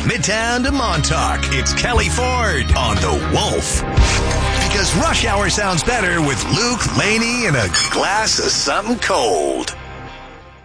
Midtown to Montauk, it's Kelly Ford on The Wolf. Because rush hour sounds better with Luke, Laney, and a glass of something cold.